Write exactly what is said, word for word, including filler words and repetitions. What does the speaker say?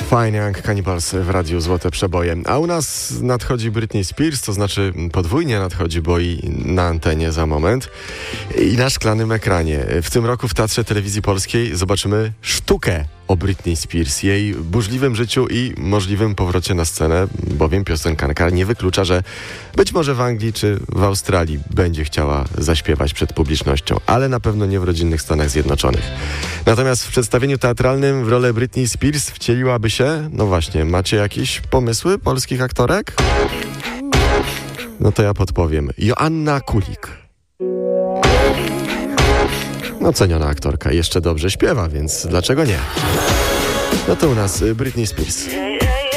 Fine Young Cannibals w Radiu Złote Przeboje. A u nas nadchodzi Britney Spears, to znaczy podwójnie nadchodzi, bo i na antenie za moment, i na szklanym ekranie. W tym roku w Teatrze Telewizji Polskiej zobaczymy sztukę o Britney Spears, jej burzliwym życiu i możliwym powrocie na scenę, bowiem piosenkarka nie wyklucza, że być może w Anglii czy w Australii będzie chciała zaśpiewać przed publicznością, ale na pewno nie w rodzinnych Stanach Zjednoczonych. Natomiast w przedstawieniu teatralnym w rolę Britney Spears wcieliłaby się, no właśnie, macie jakieś pomysły polskich aktorek? No to ja podpowiem. Joanna Kulik. No ceniona aktorka, jeszcze dobrze śpiewa, więc dlaczego nie? No to u nas Britney Spears.